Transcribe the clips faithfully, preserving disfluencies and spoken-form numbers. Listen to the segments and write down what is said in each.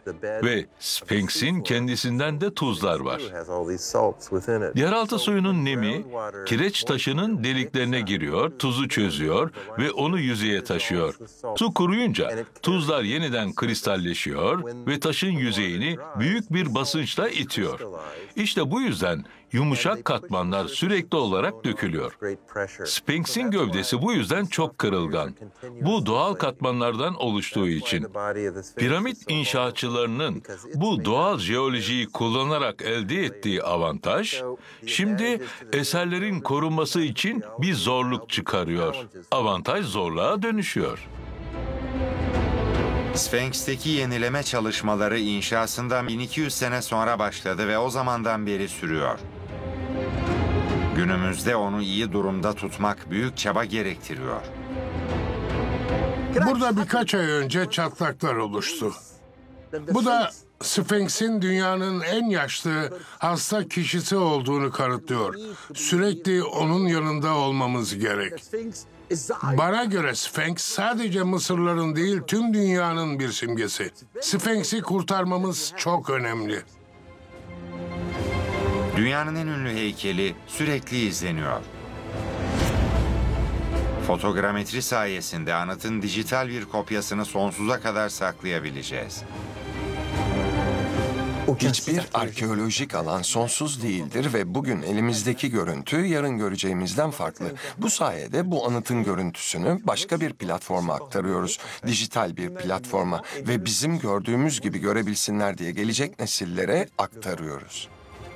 Ve Sphinx'in kendisinden de tuzlar var. Yeraltı suyunun nemi, kireç taşının deliklerine giriyor, tuzu çözüyor ve onu yüzeye taşıyor. Su kuruyunca tuzlar yeniden kristalleşiyor ve taşın yüzeyini büyük bir basınçla itiyor. İşte bu yüzden yumuşak katmanlar sürekli olarak dökülüyor. Sphinx'in gövdesi bu yüzden çok kırılgan. Bu doğal katmanlardan oluştuğu için. Piramit inşaatçılarının bu doğal jeolojiyi kullanarak elde ettiği avantaj, şimdi eserlerin korunması için bir zorluk çıkarıyor. Avantaj zorluğa dönüşüyor. Sphinx'teki yenileme çalışmaları inşasından bin iki yüz sene sonra başladı ve o zamandan beri sürüyor. Günümüzde onu iyi durumda tutmak büyük çaba gerektiriyor. Burada birkaç ay önce çatlaklar oluştu. Bu da Sphinx'in dünyanın en yaşlı hasta kişisi olduğunu kanıtlıyor. Sürekli onun yanında olmamız gerek. Bana göre Sphinx sadece Mısırların değil tüm dünyanın bir simgesi. Sphinx'i kurtarmamız çok önemli. Dünyanın en ünlü heykeli sürekli izleniyor. Fotogrametri sayesinde anıtın dijital bir kopyasını sonsuza kadar saklayabileceğiz. Hiçbir arkeolojik alan sonsuz değildir ve bugün elimizdeki görüntü yarın göreceğimizden farklı. Bu sayede bu anıtın görüntüsünü başka bir platforma aktarıyoruz. Dijital bir platforma ve bizim gördüğümüz gibi görebilsinler diye gelecek nesillere aktarıyoruz.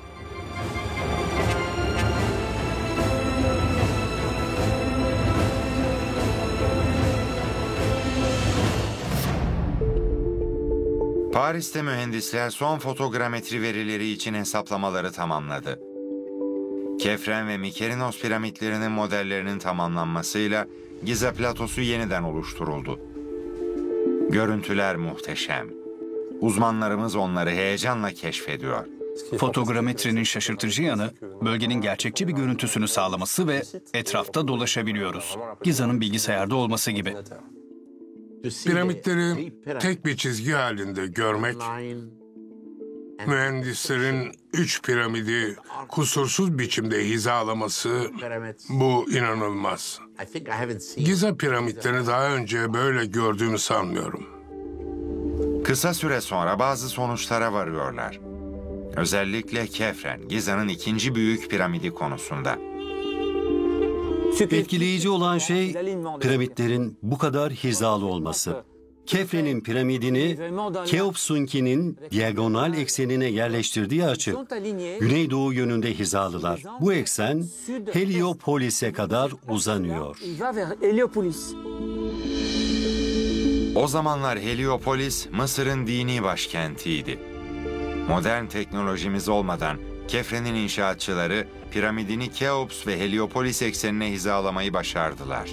Paris'te mühendisler son fotogrametri verileri için hesaplamaları tamamladı. Kefren ve Mykerinos piramitlerinin modellerinin tamamlanmasıyla Giza platosu yeniden oluşturuldu. Görüntüler muhteşem. Uzmanlarımız onları heyecanla keşfediyor. Fotogrametrinin şaşırtıcı yanı, bölgenin gerçekçi bir görüntüsünü sağlaması ve etrafta dolaşabiliyoruz. Giza'nın bilgisayarda olması gibi. Piramitleri tek bir çizgi halinde görmek, mühendislerin üç piramidi kusursuz biçimde hizalaması, bu inanılmaz. Giza piramitlerini daha önce böyle gördüğümü sanmıyorum. Kısa süre sonra bazı sonuçlara varıyorlar. Özellikle Kefren, Giza'nın ikinci büyük piramidi konusunda. Etkileyici olan şey piramitlerin bu kadar hizalı olması. Kefren'in piramidini Keopsunki'nin diagonal eksenine yerleştirdiği açı. Güneydoğu yönünde hizalılar. Bu eksen Heliopolis'e kadar uzanıyor. O zamanlar Heliopolis, Mısır'ın dini başkentiydi. Modern teknolojimiz olmadan Kefren'in inşaatçıları piramidini Keops ve Heliopolis eksenine hizalamayı başardılar.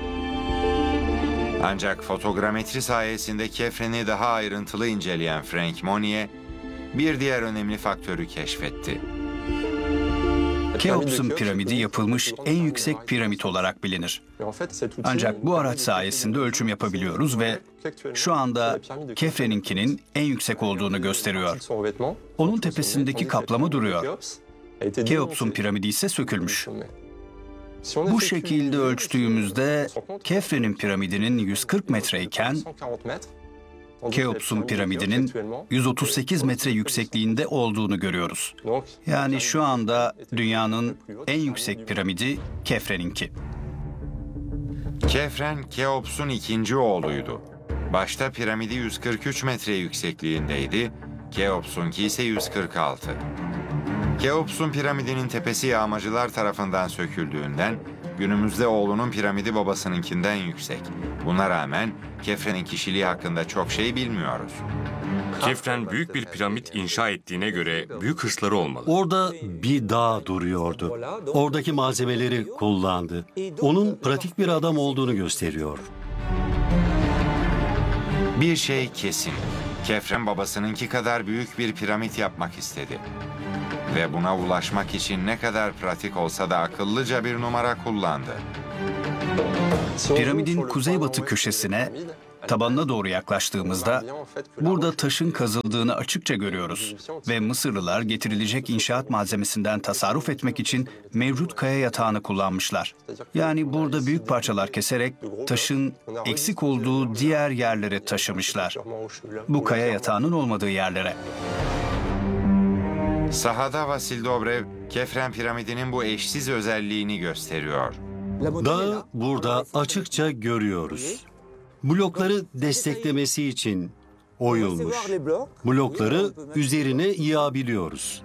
Ancak fotogrametri sayesinde Kefren'i daha ayrıntılı inceleyen Frank Monnier, bir diğer önemli faktörü keşfetti. Keops'un piramidi yapılmış en yüksek piramit olarak bilinir. Ancak bu araç sayesinde ölçüm yapabiliyoruz ve şu anda Kefren'inkinin en yüksek olduğunu gösteriyor. Onun tepesindeki kaplama duruyor. Keops'un piramidi ise sökülmüş. Bu şekilde ölçtüğümüzde Kefren'in piramidinin yüz kırk metreyken Keops'un piramidinin yüz otuz sekiz metre yüksekliğinde olduğunu görüyoruz. Yani şu anda dünyanın en yüksek piramidi Kefren'inki. Kefren, Keops'un ikinci oğluydu. Başta piramidi yüz kırk üç metre yüksekliğindeydi, Keops'unki ise yüz kırk altı. Keops'un piramidinin tepesi yağmacılar tarafından söküldüğünden günümüzde oğlunun piramidi babasınınkinden yüksek. Buna rağmen Kefren'in kişiliği hakkında çok şey bilmiyoruz. Kefren büyük bir piramit inşa ettiğine göre büyük hırsları olmalı. Orada bir dağ duruyordu. Oradaki malzemeleri kullandı. Onun pratik bir adam olduğunu gösteriyor. Bir şey kesin. Kefren babasınınki kadar büyük bir piramit yapmak istedi. Ve buna ulaşmak için ne kadar pratik olsa da akıllıca bir numara kullandı. Piramidin kuzeybatı köşesine Tabanına doğru yaklaştığımızda burada taşın kazıldığını açıkça görüyoruz ve Mısırlılar getirilecek inşaat malzemesinden tasarruf etmek için mevcut kaya yatağını kullanmışlar. Yani burada büyük parçalar keserek taşın eksik olduğu diğer yerlere taşımışlar. Bu kaya yatağının olmadığı yerlere. Sahada Vasil Dobrev, Kefren piramidinin bu eşsiz özelliğini gösteriyor. Dağı burada açıkça görüyoruz. Blokları desteklemesi için oyulmuş. Blokları üzerine yığabiliyoruz.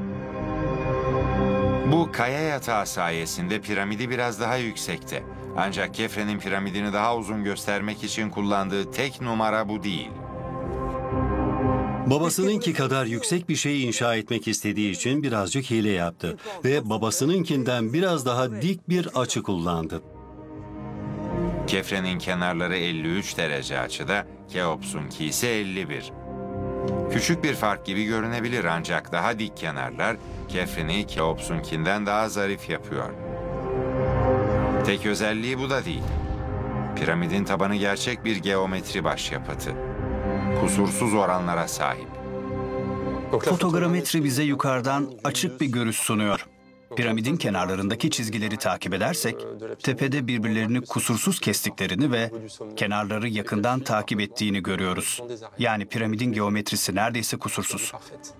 Bu kaya yatağı sayesinde piramidi biraz daha yüksekte. Ancak Kefren'in piramidini daha uzun göstermek için kullandığı tek numara bu değil. Babasınınki kadar yüksek bir şey inşa etmek istediği için birazcık hile yaptı ve babasınınkinden biraz daha dik bir açı kullandı. Kefren'in kenarları elli üç derece açıda, Keops'unki ise elli bir. Küçük bir fark gibi görünebilir ancak daha dik kenarlar Kefren'i Keops'unkinden daha zarif yapıyor. Tek özelliği bu da değil. Piramidin tabanı gerçek bir geometri başyapıtı. Kusursuz oranlara sahip. Fotogrametri bize yukarıdan açık bir görüş sunuyor. Piramidin kenarlarındaki çizgileri takip edersek, tepede birbirlerini kusursuz kestiklerini ve kenarları yakından takip ettiğini görüyoruz. Yani piramidin geometrisi neredeyse kusursuz.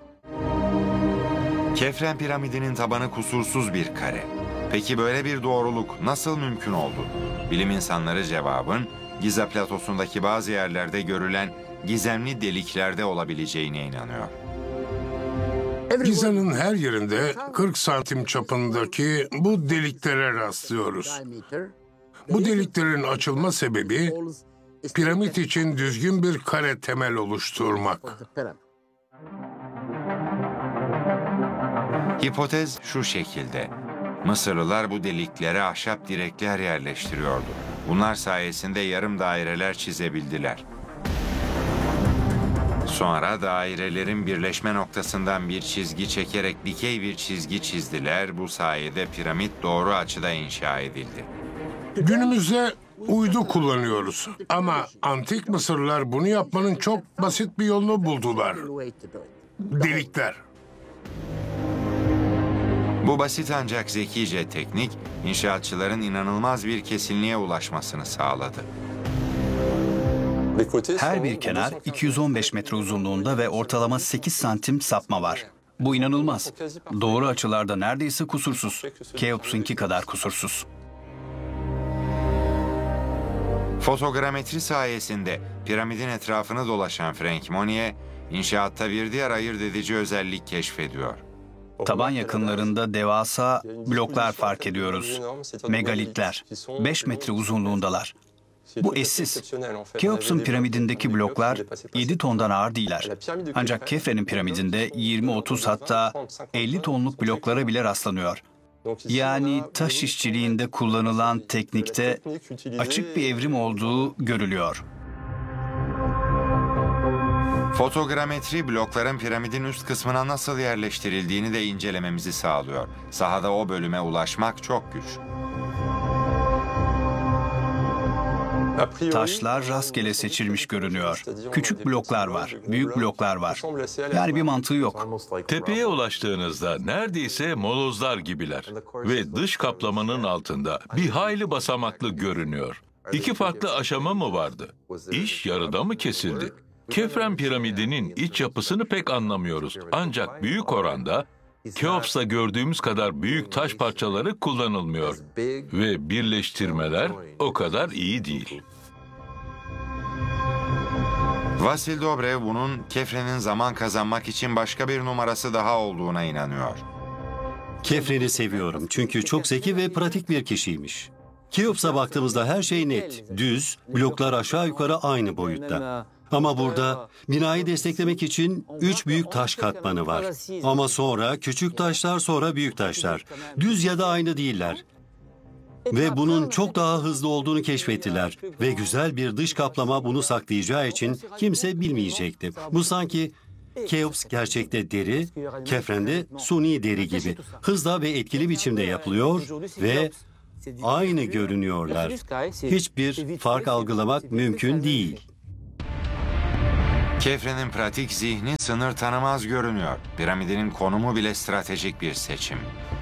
Kefren piramidinin tabanı kusursuz bir kare. Peki böyle bir doğruluk nasıl mümkün oldu? Bilim insanları cevabın Giza platosundaki bazı yerlerde görülen gizemli deliklerde olabileceğine inanıyor. Giza'nın her yerinde kırk santim çapındaki bu deliklere rastlıyoruz. Bu deliklerin açılma sebebi piramit için düzgün bir kare temel oluşturmak. Hipotez şu şekilde. Mısırlılar bu deliklere ahşap direkler yerleştiriyordu. Bunlar sayesinde yarım daireler çizebildiler. Sonra dairelerin birleşme noktasından bir çizgi çekerek dikey bir çizgi çizdiler. Bu sayede piramit doğru açıda inşa edildi. Günümüzde uydu kullanıyoruz. Ama antik Mısırlılar bunu yapmanın çok basit bir yolunu buldular. Delikler. Bu basit ancak zekice teknik, inşaatçıların inanılmaz bir kesinliğe ulaşmasını sağladı. Her bir kenar iki yüz on beş metre uzunluğunda ve ortalama sekiz santim sapma var. Bu inanılmaz. Doğru açılarda neredeyse kusursuz. Keops'unki kadar kusursuz. Fotogrametri sayesinde piramidin etrafını dolaşan Frank Monnier, inşaatta bir diğer ayırt edici özellik keşfediyor. Taban yakınlarında devasa bloklar fark ediyoruz. Megalitler. beş metre uzunluğundalar. Bu eşsiz. Keops'un piramidindeki bloklar yedi tondan ağır değiller. Ancak Kefren'in piramidinde yirmi otuz hatta elli tonluk bloklara bile rastlanıyor. Yani taş işçiliğinde kullanılan teknikte açık bir evrim olduğu görülüyor. Fotogrametri blokların piramidin üst kısmına nasıl yerleştirildiğini de incelememizi sağlıyor. Sahada o bölüme ulaşmak çok güç. Taşlar rastgele seçilmiş görünüyor. Küçük bloklar var, büyük bloklar var. Yani bir mantığı yok. Tepeye ulaştığınızda neredeyse molozlar gibiler ve dış kaplamanın altında bir hayli basamaklı görünüyor. İki farklı aşama mı vardı? İş yarıda mı kesildi? Kefren piramidinin iç yapısını pek anlamıyoruz. Ancak büyük oranda Keops'ta gördüğümüz kadar büyük taş parçaları kullanılmıyor ve birleştirmeler o kadar iyi değil. Vasil Dobrev bunun Kefren'in zaman kazanmak için başka bir numarası daha olduğuna inanıyor. Kefren'i seviyorum çünkü çok zeki ve pratik bir kişiymiş. Keops'a baktığımızda her şey net, düz, bloklar aşağı yukarı aynı boyutta. Ama burada binayı desteklemek için üç büyük taş katmanı var. Ama sonra küçük taşlar, sonra büyük taşlar. Düz ya da aynı değiller. Ve bunun çok daha hızlı olduğunu keşfettiler. Ve güzel bir dış kaplama bunu saklayacağı için kimse bilmeyecekti. Bu sanki Keops gerçekte deri, Kefren'de suni deri gibi. Hızla ve etkili biçimde yapılıyor ve aynı görünüyorlar. Hiçbir fark algılamak mümkün değil. Kefren'in pratik zihni sınır tanımaz görünüyor. Piramidinin konumu bile stratejik bir seçim.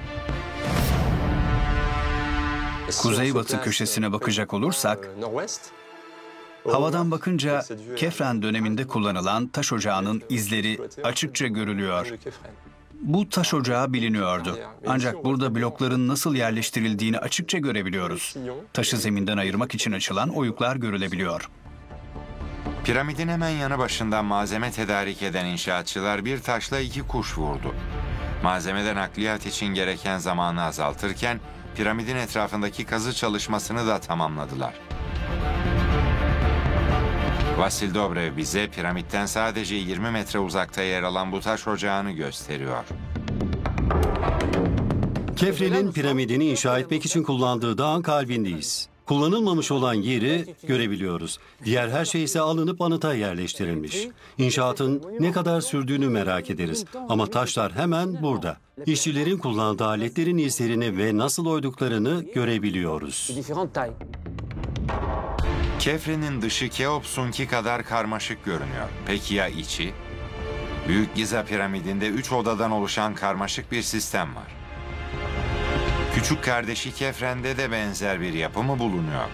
Kuzeybatı köşesine bakacak olursak, havadan bakınca Kefren döneminde kullanılan taş ocağının izleri açıkça görülüyor. Bu taş ocağı biliniyordu. Ancak burada blokların nasıl yerleştirildiğini açıkça görebiliyoruz. Taşı zeminden ayırmak için açılan oyuklar görülebiliyor. Piramidin hemen yanı başından malzeme tedarik eden inşaatçılar bir taşla iki kuş vurdu. Malzemeden nakliyat için gereken zamanı azaltırken piramidin etrafındaki kazı çalışmasını da tamamladılar. Vasil Dobrev bize piramitten sadece yirmi metre uzakta yer alan bu taş ocağını gösteriyor. Kefren'in piramidini inşa etmek için kullandığı dağın kalbindeyiz. Kullanılmamış olan yeri görebiliyoruz. Diğer her şey ise alınıp anıta yerleştirilmiş. İnşaatın ne kadar sürdüğünü merak ederiz. Ama taşlar hemen burada. İşçilerin kullandığı aletlerin izlerini ve nasıl oyduklarını görebiliyoruz. Kefren'in dışı Keops'unki kadar karmaşık görünüyor. Peki ya içi? Büyük Giza piramidinde üç odadan oluşan karmaşık bir sistem var. Küçük kardeşi Kefren'de de benzer bir yapı mı bulunuyor?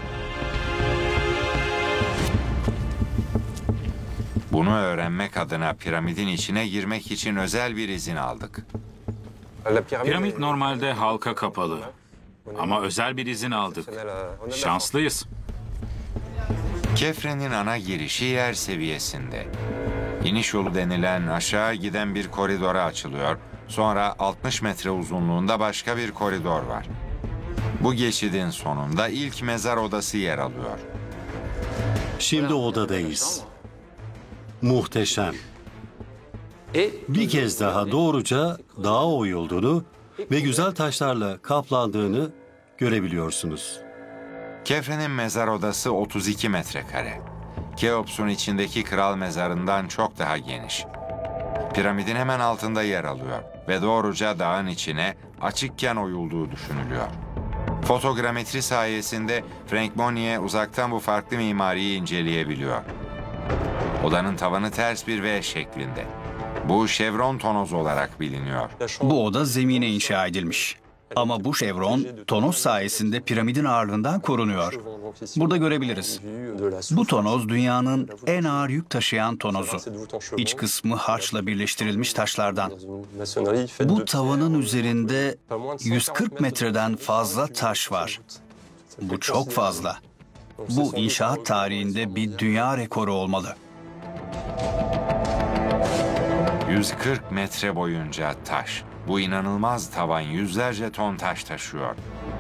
Bunu öğrenmek adına piramidin içine girmek için özel bir izin aldık. Piramit normalde halka kapalı. Ama özel bir izin aldık. Şanslıyız. Kefren'in ana girişi yer seviyesinde. İniş yolu denilen aşağı giden bir koridora açılıyor. Sonra altmış metre uzunluğunda başka bir koridor var. Bu geçidin sonunda ilk mezar odası yer alıyor. Şimdi odadayız. Muhteşem. Bir kez daha doğruca dağa oyulduğunu ve güzel taşlarla kaplandığını görebiliyorsunuz. Kefren'in mezar odası otuz iki metrekare. Keops'un içindeki kral mezarından çok daha geniş. Piramidin hemen altında yer alıyor ve doğruca dağın içine açıkken oyulduğu düşünülüyor. Fotogrametri sayesinde Frank Monnier uzaktan bu farklı mimariyi inceleyebiliyor. Odanın tavanı ters bir V şeklinde. Bu şevron tonoz olarak biliniyor. Bu oda zemine inşa edilmiş. Ama bu şevron tonoz sayesinde piramidin ağırlığından korunuyor. Burada görebiliriz. Bu tonoz dünyanın en ağır yük taşıyan tonozu. İç kısmı harçla birleştirilmiş taşlardan. Bu tavanın üzerinde yüz kırk metreden fazla taş var. Bu çok fazla. Bu inşaat tarihinde bir dünya rekoru olmalı. yüz kırk metre boyunca taş. Bu inanılmaz tavan yüzlerce ton taş taşıyor.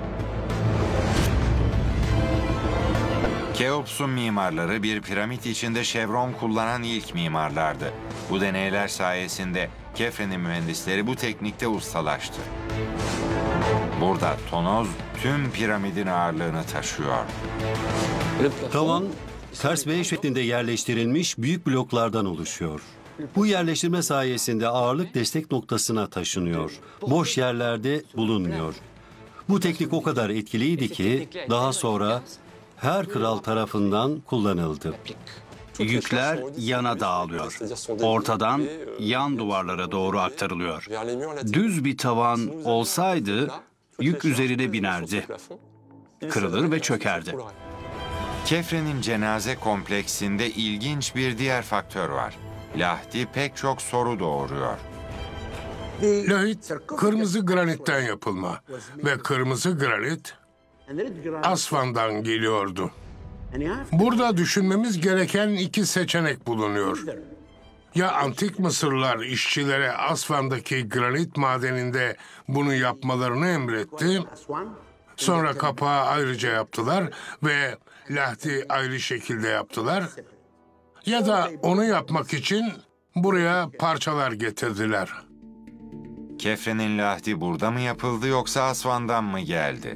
Keops'un mimarları bir piramit içinde şevron kullanan ilk mimarlardı. Bu deneyler sayesinde Kefren'in mühendisleri bu teknikte ustalaştı. Burada tonoz tüm piramidin ağırlığını taşıyor. Tavan ters V şeklinde yerleştirilmiş büyük bloklardan oluşuyor. Bu yerleştirme sayesinde ağırlık destek noktasına taşınıyor. Boş yerlerde bulunmuyor. Bu teknik o kadar etkiliydi ki daha sonra her kral tarafından kullanıldı. Yükler yana dağılıyor. Ortadan yan duvarlara doğru aktarılıyor. Düz bir tavan olsaydı yük üzerine binerdi. Kırılır ve çökerdi. Kefren'in cenaze kompleksinde ilginç bir diğer faktör var. Lahdi pek çok soru doğuruyor. Lahit kırmızı granitten yapılma ve kırmızı granit Asvan'dan geliyordu. Burada düşünmemiz gereken iki seçenek bulunuyor. Ya antik Mısırlılar işçilere Asvan'daki granit madeninde bunu yapmalarını emretti, sonra kapağı ayrıca yaptılar ve lahdi ayrı şekilde yaptılar. Ya da onu yapmak için buraya parçalar getirdiler. Kefren'in lahdi burada mı yapıldı yoksa Asvan'dan mı geldi?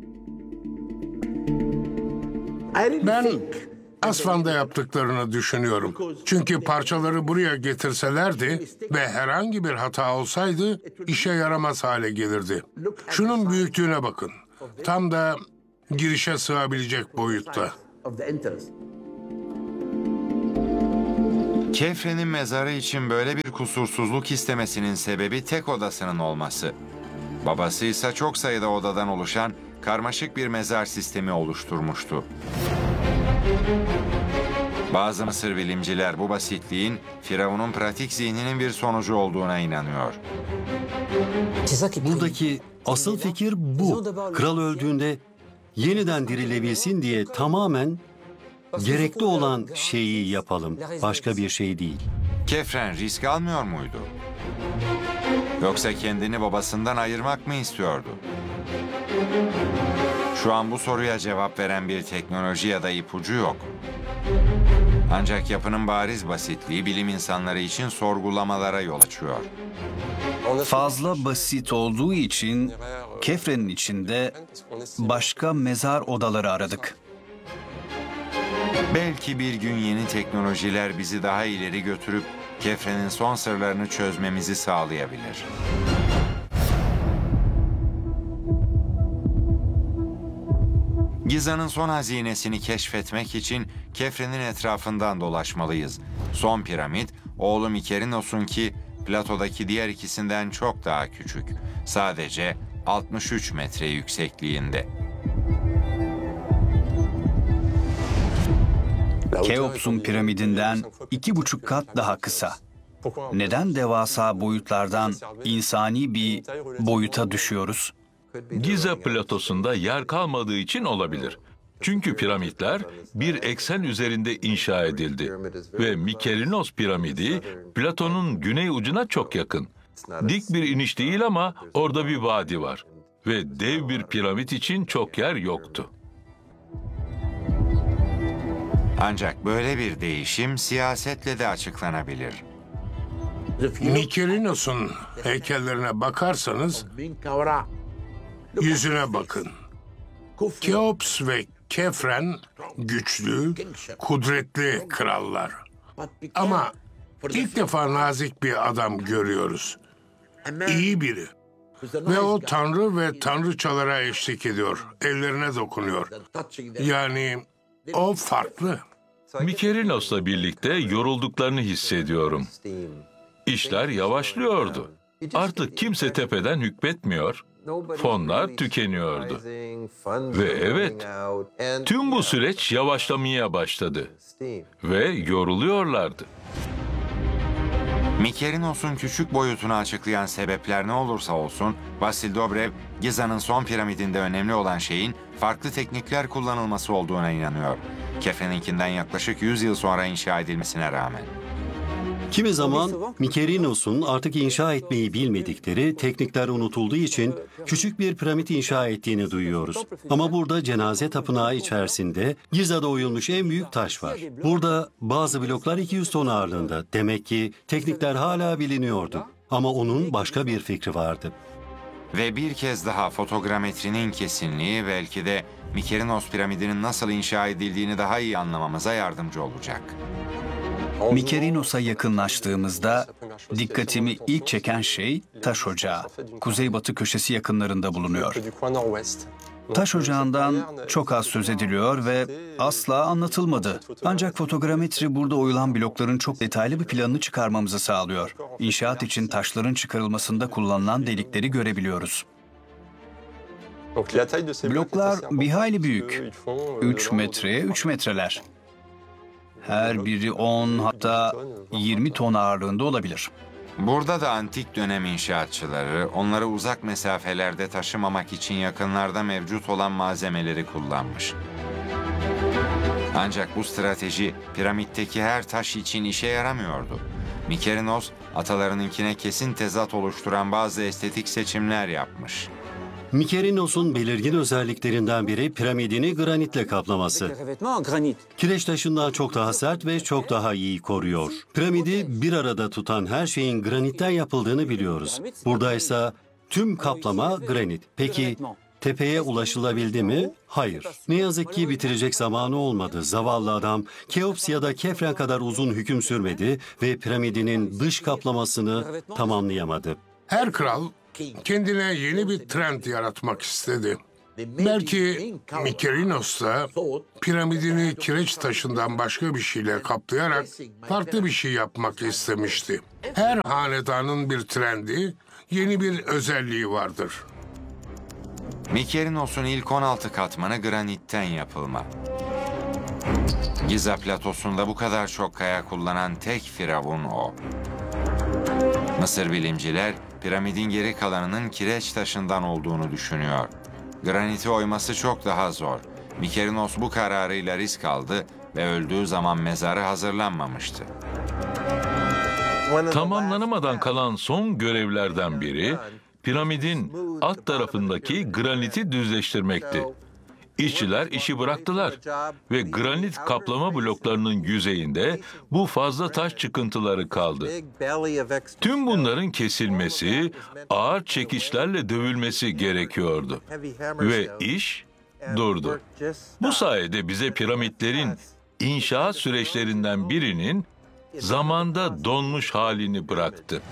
Ben Asvan'da yaptıklarını düşünüyorum. Çünkü parçaları buraya getirselerdi ve herhangi bir hata olsaydı işe yaramaz hale gelirdi. Şunun büyüklüğüne bakın. Tam da girişe sığabilecek boyutta. Kefren'in mezarı için böyle bir kusursuzluk istemesinin sebebi tek odasının olması. Babası ise çok sayıda odadan oluşan karmaşık bir mezar sistemi oluşturmuştu. Bazı Mısır bilimciler bu basitliğin Firavun'un pratik zihninin bir sonucu olduğuna inanıyor. Buradaki asıl fikir bu. Kral öldüğünde yeniden dirilebilsin diye tamamen gerekli olan şeyi yapalım. Başka bir şey değil. Kefren risk almıyor muydu? Yoksa kendini babasından ayırmak mı istiyordu? Şu an bu soruya cevap veren bir teknoloji ya da ipucu yok. Ancak yapının bariz basitliği bilim insanları için sorgulamalara yol açıyor. Fazla basit olduğu için Kefren'in içinde başka mezar odaları aradık. Belki bir gün yeni teknolojiler bizi daha ileri götürüp Kefren'in son sırlarını çözmemizi sağlayabilir. Giza'nın son hazinesini keşfetmek için Kefren'in etrafından dolaşmalıyız. Son piramit, oğlu Mykerinos'un ki Plato'daki diğer ikisinden çok daha küçük. Sadece altmış üç metre yüksekliğinde. Keops'un piramidinden iki buçuk kat daha kısa. Neden devasa boyutlardan insani bir boyuta düşüyoruz? Giza platosunda yer kalmadığı için olabilir. Çünkü piramitler bir eksen üzerinde inşa edildi ve Mykerinos piramidi Platon'un güney ucuna çok yakın. Dik bir iniş değil ama orada bir vadi var ve dev bir piramit için çok yer yoktu. Ancak böyle bir değişim siyasetle de açıklanabilir. Mykerinos'un heykellerine bakarsanız yüzüne bakın. Keops ve Kefren güçlü, kudretli krallar. Ama ilk defa nazik bir adam görüyoruz. İyi biri. Ve o tanrı ve tanrıçalara eşlik ediyor. Ellerine dokunuyor. Yani o farklı. Mykerinos'la birlikte yorulduklarını hissediyorum. İşler yavaşlıyordu. Artık kimse tepeden hükmetmiyor. Fonlar tükeniyordu. Ve evet, tüm bu süreç yavaşlamaya başladı. Ve yoruluyorlardı. Mykerinos'un küçük boyutunu açıklayan sebepler ne olursa olsun, Vasil Dobrev, Giza'nın son piramidinde önemli olan şeyin farklı teknikler kullanılması olduğuna inanıyor. Kefren'inkinden yaklaşık yüz yıl sonra inşa edilmesine rağmen. Kimi zaman Mykerinos'un artık inşa etmeyi bilmedikleri teknikler unutulduğu için küçük bir piramit inşa ettiğini duyuyoruz. Ama burada cenaze tapınağı içerisinde Giza'da oyulmuş en büyük taş var. Burada bazı bloklar iki yüz ton ağırlığında. Demek ki teknikler hala biliniyordu. Ama onun başka bir fikri vardı. Ve bir kez daha fotogrametrinin kesinliği belki de Mykerinos piramidinin nasıl inşa edildiğini daha iyi anlamamıza yardımcı olacak. Mykerinos'a yakınlaştığımızda dikkatimi ilk çeken şey taş ocağı. Kuzeybatı köşesi yakınlarında bulunuyor. Taş ocağından çok az söz ediliyor ve asla anlatılmadı. Ancak fotogrametri burada oyulan blokların çok detaylı bir planını çıkarmamızı sağlıyor. İnşaat için taşların çıkarılmasında kullanılan delikleri görebiliyoruz. Bloklar bir hayli büyük. üç metreye üç metreler. Her biri on hatta yirmi ton ağırlığında olabilir. Burada da antik dönem inşaatçıları onları uzak mesafelerde taşımamak için yakınlarda mevcut olan malzemeleri kullanmış. Ancak bu strateji piramitteki her taş için işe yaramıyordu. Mykerinos atalarınınkine kesin tezat oluşturan bazı estetik seçimler yapmış. Mykerinos'un belirgin özelliklerinden biri piramidini granitle kaplaması. Kireç taşından çok daha sert ve çok daha iyi koruyor. Piramidi bir arada tutan her şeyin granitten yapıldığını biliyoruz. Burada ise tüm kaplama granit. Peki tepeye ulaşılabildi mi? Hayır. Ne yazık ki bitirecek zamanı olmadı. Zavallı adam Keops ya da Kefren kadar uzun hüküm sürmedi ve piramidinin dış kaplamasını tamamlayamadı. Her kral kendine yeni bir trend yaratmak istedi. Belki Mykerinos da piramidini kireç taşından başka bir şeyle kaplayarak farklı bir şey yapmak istemişti. Her hanedanın bir trendi, yeni bir özelliği vardır. Mykerinos'un ilk on altı katmanı granitten yapılma. Giza platosunda bu kadar çok kaya kullanan tek firavun o. Mısır bilimciler piramidin geri kalanının kireç taşından olduğunu düşünüyor. Graniti oyması çok daha zor. Mykerinos bu kararıyla risk aldı ve öldüğü zaman mezarı hazırlanmamıştı. Tamamlanamadan kalan son görevlerden biri piramidin alt tarafındaki graniti düzleştirmekti. İşçiler işi bıraktılar ve granit kaplama bloklarının yüzeyinde bu fazla taş çıkıntıları kaldı. Tüm bunların kesilmesi, ağır çekiçlerle dövülmesi gerekiyordu ve iş durdu. Bu sayede bize piramitlerin inşaat süreçlerinden birinin zamanda donmuş halini bıraktı.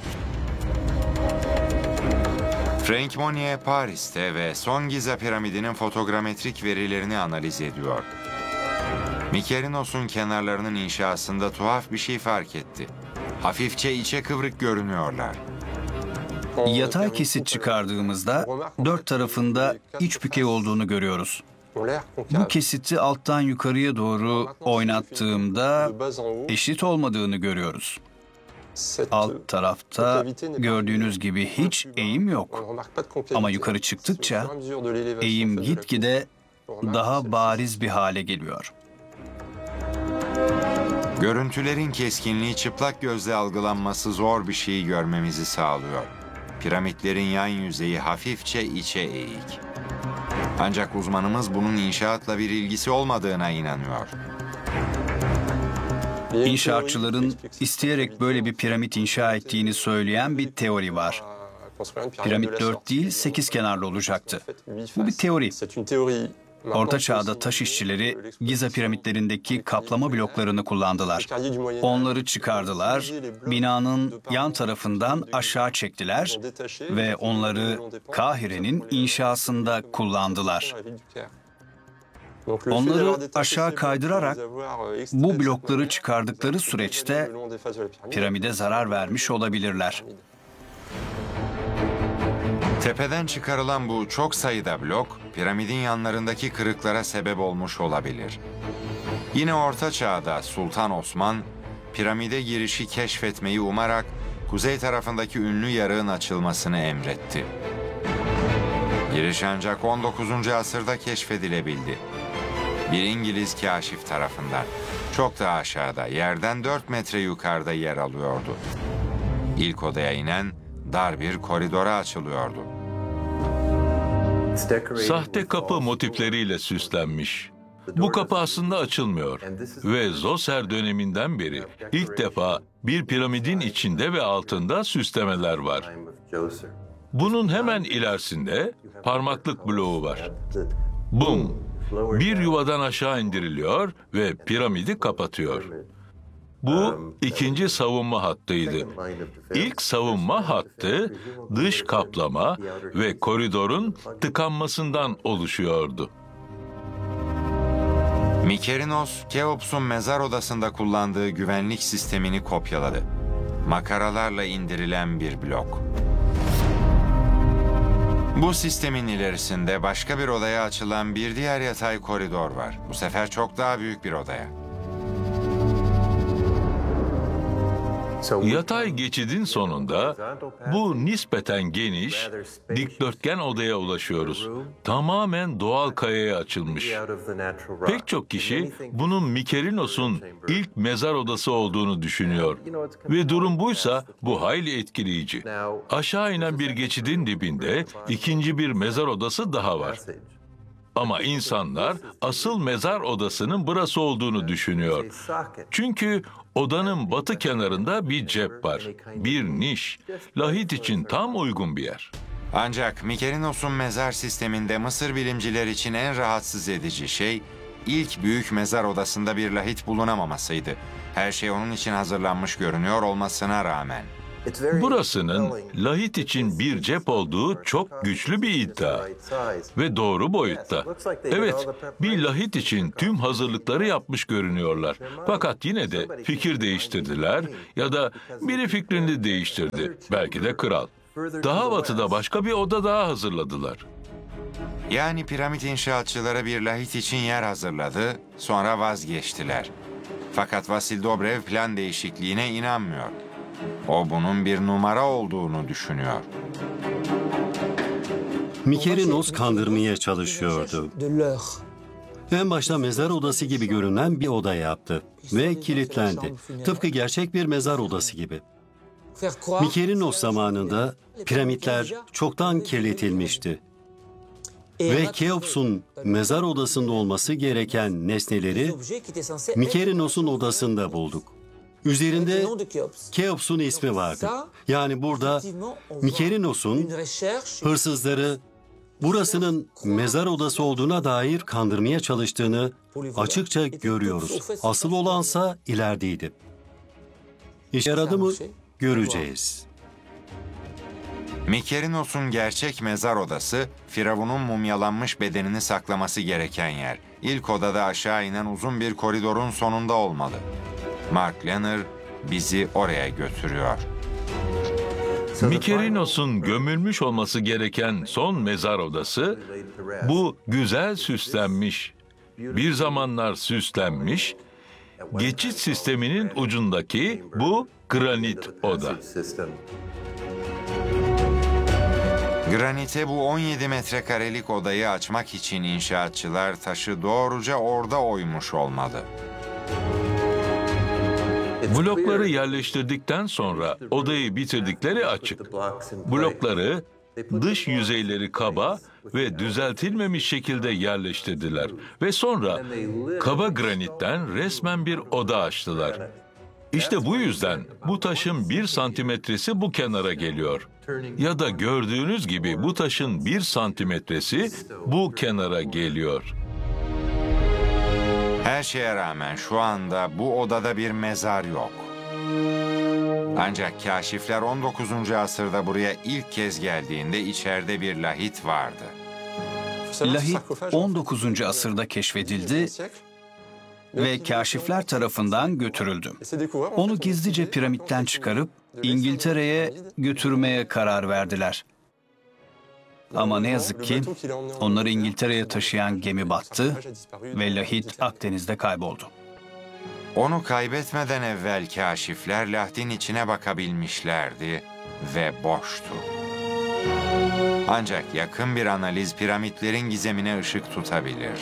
Frank Monnier Paris'te ve son Giza piramidinin fotogrametrik verilerini analiz ediyor. Mykerinos'un kenarlarının inşasında tuhaf bir şey fark etti. Hafifçe içe kıvrık görünüyorlar. Yatay kesit çıkardığımızda dört tarafında iç bükey olduğunu görüyoruz. Bu kesiti alttan yukarıya doğru oynattığımda eşit olmadığını görüyoruz. Alt tarafta gördüğünüz gibi hiç eğim yok. Ama yukarı çıktıkça eğim gitgide daha bariz bir hale geliyor. Görüntülerin keskinliği çıplak gözle algılanması zor bir şeyi görmemizi sağlıyor. Piramitlerin yan yüzeyi hafifçe içe eğik. Ancak uzmanımız bunun inşaatla bir ilgisi olmadığına inanıyor. İnşaatçıların isteyerek böyle bir piramit inşa ettiğini söyleyen bir teori var. Piramit dört değil, sekiz kenarlı olacaktı. Bu bir teori. Orta Çağ'da taş işçileri Giza piramitlerindeki kaplama bloklarını kullandılar. Onları çıkardılar, binanın yan tarafından aşağı çektiler ve onları Kahire'nin inşasında kullandılar. Onları aşağı kaydırarak bu blokları çıkardıkları süreçte piramide zarar vermiş olabilirler. Tepeden çıkarılan bu çok sayıda blok, piramidin yanlarındaki kırıklara sebep olmuş olabilir. Yine Orta Çağ'da Sultan Osman, piramide girişi keşfetmeyi umarak kuzey tarafındaki ünlü yarığın açılmasını emretti. Giriş ancak on dokuzuncu asırda keşfedilebildi. Bir İngiliz kâşif tarafından. Çok daha aşağıda, yerden dört metre yukarıda yer alıyordu. İlk odaya inen dar bir koridora açılıyordu. Sahte kapı motifleriyle süslenmiş. Bu kapı aslında açılmıyor ve Zoser döneminden beri ilk defa bir piramidin içinde ve altında süslemeler var. Bunun hemen ilerisinde parmaklık bloğu var. Bum! Bir yuvadan aşağı indiriliyor ve piramidi kapatıyor. Bu ikinci savunma hattıydı. İlk savunma hattı dış kaplama ve koridorun tıkanmasından oluşuyordu. Mykerinos, Keops'un mezar odasında kullandığı güvenlik sistemini kopyaladı. Makaralarla indirilen bir blok. Bu sistemin ilerisinde başka bir odaya açılan bir diğer yatay koridor var. Bu sefer çok daha büyük bir odaya. Yatay geçidin sonunda bu nispeten geniş, dikdörtgen odaya ulaşıyoruz. Tamamen doğal kayaya açılmış. Pek çok kişi bunun Mykerinos'un ilk mezar odası olduğunu düşünüyor. Ve durum buysa bu hayli etkileyici. Aşağı inen bir geçidin dibinde ikinci bir mezar odası daha var. Ama insanlar asıl mezar odasının burası olduğunu düşünüyor. Çünkü odanın batı kenarında bir cep var, bir niş. Lahit için tam uygun bir yer. Ancak Mykerinos'un mezar sisteminde Mısır bilimciler için en rahatsız edici şey, ilk büyük mezar odasında bir lahit bulunamamasıydı. Her şey onun için hazırlanmış görünüyor olmasına rağmen. Burasının lahit için bir cep olduğu çok güçlü bir iddia ve doğru boyutta. Evet, bir lahit için tüm hazırlıkları yapmış görünüyorlar. Fakat yine de fikir değiştirdiler ya da biri fikrini değiştirdi. Belki de kral. Daha batıda başka bir oda daha hazırladılar. Yani piramit inşaatçıları bir lahit için yer hazırladı, sonra vazgeçtiler. Fakat Vasil Dobrev plan değişikliğine inanmıyor. O bunun bir numara olduğunu düşünüyor. Mikerinos kandırmaya çalışıyordu. En başta mezar odası gibi görünen bir oda yaptı ve kilitlendi. Tıpkı gerçek bir mezar odası gibi. Mikerinos zamanında piramitler çoktan kirletilmişti. Ve Keops'un mezar odasında olması gereken nesneleri Mikerinos'un odasında bulduk. Üzerinde Keops'un ismi vardı. Yani burada Mikerinos'un hırsızları burasının mezar odası olduğuna dair kandırmaya çalıştığını açıkça görüyoruz. Asıl olansa ilerideydi. İşe yaradı mı? Göreceğiz. Mikerinos'un gerçek mezar odası, Firavun'un mumyalanmış bedenini saklaması gereken yer. İlk odada aşağı inen uzun bir koridorun sonunda olmalı. Mark Lehner bizi oraya götürüyor. Mikerinos'un gömülmüş olması gereken son mezar odası, bu güzel süslenmiş, bir zamanlar süslenmiş, geçit sisteminin ucundaki bu granit oda. Granite bu on yedi metrekarelik odayı açmak için inşaatçılar taşı doğruca orada oymuş olmalı. Blokları yerleştirdikten sonra odayı bitirdikleri açık. Blokları, dış yüzeyleri kaba ve düzeltilmemiş şekilde yerleştirdiler. Ve sonra kaba granitten resmen bir oda açtılar. İşte bu yüzden bu taşın bir santimetresi bu kenara geliyor. Ya da gördüğünüz gibi bu taşın bir santimetresi bu kenara geliyor. Her şeye rağmen şu anda bu odada bir mezar yok. Ancak kaşifler on dokuzuncu asırda buraya ilk kez geldiğinde içeride bir lahit vardı. Lahit on dokuzuncu asırda keşfedildi ve kaşifler tarafından götürüldü. Onu gizlice piramitten çıkarıp İngiltere'ye götürmeye karar verdiler. Ama ne yazık ki onları İngiltere'ye taşıyan gemi battı ve lahit Akdeniz'de kayboldu. Onu kaybetmeden evvel kaşifler lahtin içine bakabilmişlerdi ve boştu. Ancak yakın bir analiz piramitlerin gizemine ışık tutabilir.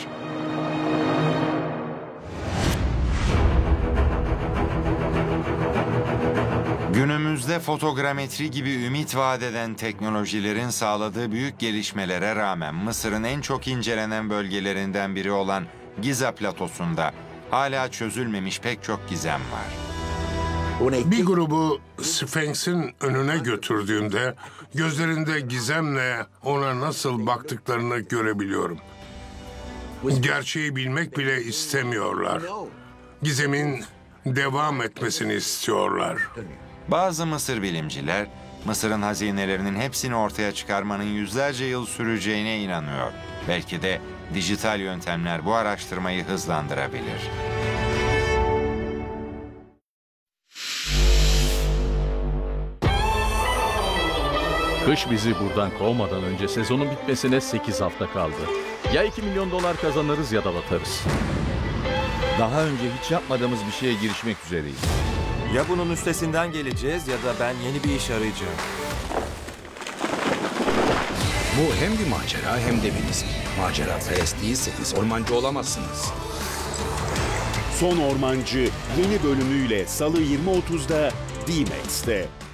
Günümüzde fotogrametri gibi ümit vaat eden teknolojilerin sağladığı büyük gelişmelere rağmen Mısır'ın en çok incelenen bölgelerinden biri olan Giza Platosu'nda hala çözülmemiş pek çok gizem var. Bir grubu Sphinx'in önüne götürdüğümde gözlerinde gizemle ona nasıl baktıklarını görebiliyorum. Gerçeği bilmek bile istemiyorlar. Gizemin devam etmesini istiyorlar. Bazı Mısır bilimciler, Mısır'ın hazinelerinin hepsini ortaya çıkarmanın yüzlerce yıl süreceğine inanıyor. Belki de dijital yöntemler bu araştırmayı hızlandırabilir. Kış bizi buradan kovmadan önce sezonun bitmesine sekiz hafta kaldı. Ya iki milyon dolar kazanırız ya da batarız. Daha önce hiç yapmadığımız bir şeye girişmek üzereyiz. Ya bunun üstesinden geleceğiz ya da ben yeni bir iş arayacağım. Bu hem bir macera hem de bir risk. Macera perest değilseniz ormancı olamazsınız. Son Ormancı yeni bölümüyle Salı yirmi otuzda D-Max'te.